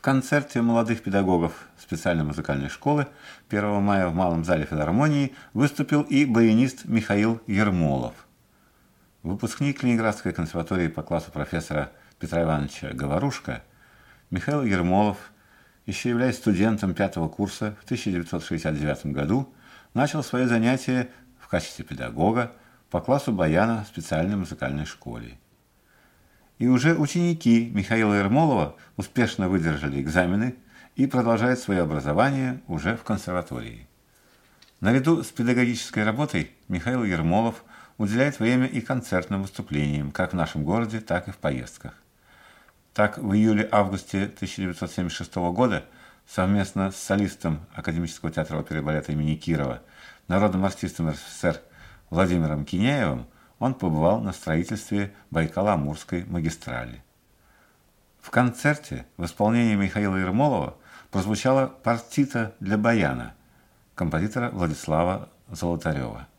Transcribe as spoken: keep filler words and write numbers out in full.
концерте молодых педагогов специальной музыкальной школы первого мая в Малом зале филармонии выступил и баянист Михаил Ермолов. Выпускник Ленинградской консерватории по классу профессора Петра Ивановича Говорушка, Михаил Ермолов, еще являясь студентом пятого курса, в тысяча девятьсот шестьдесят девятом году начал свое занятие в качестве педагога по классу баяна в специальной музыкальной школе. И уже ученики Михаила Ермолова успешно выдержали экзамены и продолжают свое образование уже в консерватории. Наряду с педагогической работой Михаил Ермолов уделяет время и концертным выступлениям, как в нашем городе, так и в поездках. Так, в июле-августе тысяча девятьсот семьдесят шестого года совместно с солистом Академического театра оперы и балета имени Кирова, народным артистом РСФСР Владимиром Киняевым, он побывал на строительстве Байкало-Амурской магистрали. В концерте в исполнении Михаила Ермолова прозвучала партита для баяна композитора Владислава Золотарева.